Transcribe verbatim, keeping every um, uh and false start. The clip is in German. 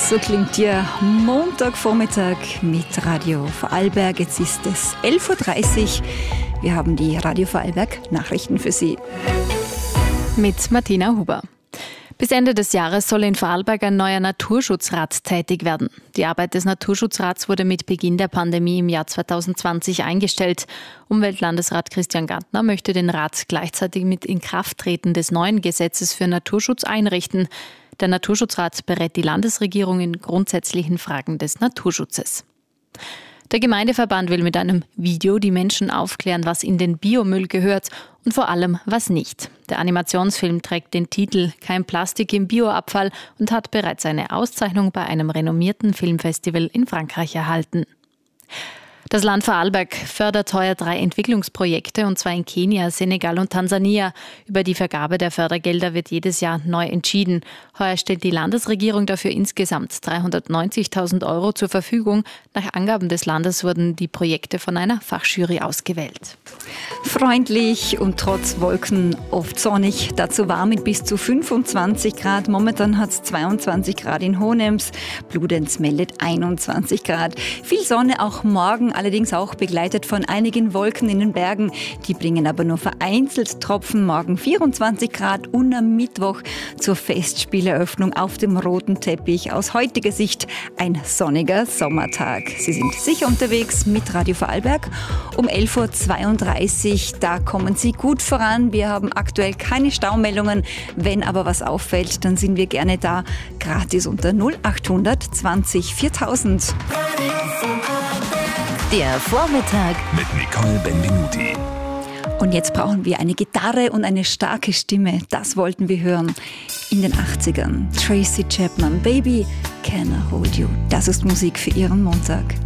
So klingt Ihr Montagvormittag mit Radio Vorarlberg. Jetzt ist es elf Uhr dreißig. Wir haben die Radio Vorarlberg Nachrichten für Sie. Mit Martina Huber. Bis Ende des Jahres soll in Vorarlberg ein neuer Naturschutzrat tätig werden. Die Arbeit des Naturschutzrats wurde mit Beginn der Pandemie im Jahr zwanzig zwanzig eingestellt. Umweltlandesrat Christian Gantner möchte den Rat gleichzeitig mit Inkrafttreten des neuen Gesetzes für Naturschutz einrichten. Der Naturschutzrat berät die Landesregierung in grundsätzlichen Fragen des Naturschutzes. Der Gemeindeverband will mit einem Video die Menschen aufklären, was in den Biomüll gehört und vor allem, was nicht. Der Animationsfilm trägt den Titel »Kein Plastik im Bioabfall« und hat bereits eine Auszeichnung bei einem renommierten Filmfestival in Frankreich erhalten. Das Land Vorarlberg fördert heuer drei Entwicklungsprojekte, und zwar in Kenia, Senegal und Tansania. Über die Vergabe der Fördergelder wird jedes Jahr neu entschieden. Heuer stellt die Landesregierung dafür insgesamt dreihundertneunzigtausend Euro zur Verfügung. Nach Angaben des Landes wurden die Projekte von einer Fachjury ausgewählt. Freundlich und trotz Wolken oft sonnig, dazu warm mit bis zu fünfundzwanzig Grad. Momentan hat es zweiundzwanzig Grad in Hohenems, Bludenz meldet einundzwanzig Grad. Viel Sonne auch morgen, allerdings auch begleitet von einigen Wolken in den Bergen. Die bringen aber nur vereinzelt Tropfen. Morgen vierundzwanzig Grad und am Mittwoch zur Festspieleröffnung auf dem roten Teppich. Aus heutiger Sicht ein sonniger Sommertag. Sie sind sicher unterwegs mit Radio Vorarlberg. Um elf Uhr zweiunddreißig, da kommen Sie gut voran. Wir haben aktuell keine Staumeldungen. Wenn aber was auffällt, dann sind wir gerne da. Gratis unter null achthundert zwanzig viertausend. Der Vormittag mit Nicole Benvenuti. Und jetzt brauchen wir eine Gitarre und eine starke Stimme. Das wollten wir hören in den achtzigern. Tracy Chapman, Baby, Can I Hold You? Das ist Musik für Ihren Montag.